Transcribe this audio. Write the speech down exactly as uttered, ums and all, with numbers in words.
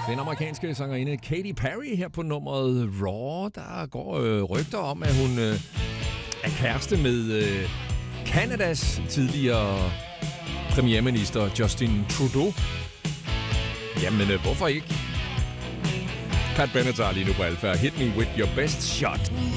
Den amerikanske sangerinde Katy Perry her på nummeret Raw. Der går øh, rygter om, at hun øh, er kæreste med øh, Canadas tidligere premierminister Justin Trudeau. Jamen, øh, hvorfor ikke? Pat Benatar lige nu på Alpha. Hit me with your best shot.